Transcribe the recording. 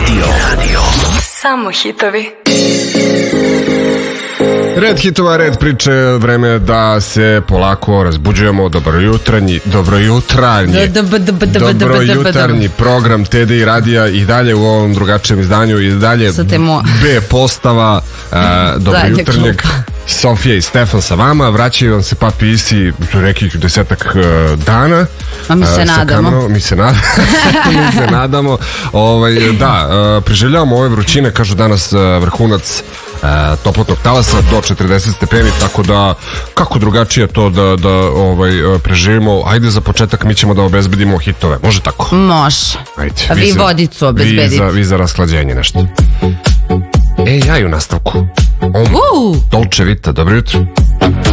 Radio. Samo hitovi. Red hitova, red priče, vreme da se polako razbuđujemo. Dobrojutarnji program TDI radija i dalje u ovom drugačijem izdanju i dalje B postava dobrojutarnjeg. Sofija i Stefan sa vama, vraćaju vam se Papi i Isi nekih 10 dana. A mi se nadamo. Mi se nadamo. Preživljavamo ove vrućine, kažu danas vrhunac toplotnog talasa do 40 stepeni, tako da kako drugačije to da preživimo. Ajde, za početak mi ćemo da obezbedimo hitove, može tako? Može. Ajde, vi vodicu obezbedite. Vi za rasklađenje nešto. Ja i u nastavku Dolce Vita, dobro jutro.